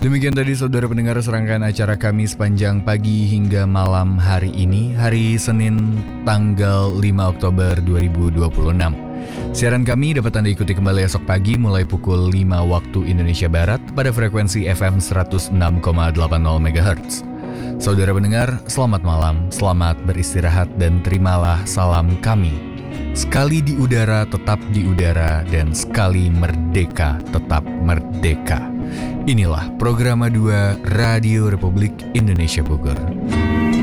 Demikian tadi saudara pendengar serangkaian acara kami sepanjang pagi hingga malam hari ini, hari Senin tanggal 5 Oktober 2026. Siaran kami dapat Anda ikuti kembali esok pagi mulai pukul 5 waktu Indonesia Barat pada frekuensi FM 106,80 MHz. Saudara pendengar, selamat malam, selamat beristirahat dan terimalah salam kami. Sekali di udara tetap di udara dan sekali merdeka tetap merdeka. Inilah Programa 2 Radio Republik Indonesia Bogor.